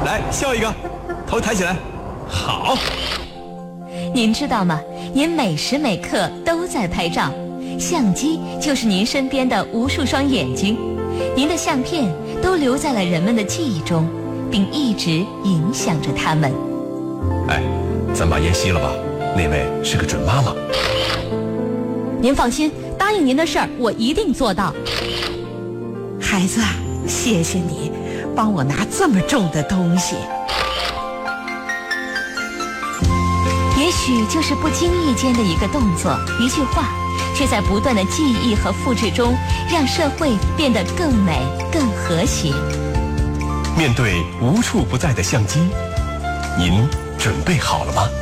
来笑一个，头抬起来。好。 您知道吗？您每时每刻都在拍照，相机就是您身边的无数双眼睛，您的相片都留在了人们的记忆中，并一直影响着他们。 哎，咱把烟熄了吧，那位是个准妈妈。 您放心，答应您的事儿我一定做到。 孩子，谢谢你帮我拿这么重的东西。 也许就是不经意间的一个动作，一句话，却在不断的记忆和复制中，让社会变得更美、更和谐。 面对无处不在的相机，您准备好了吗？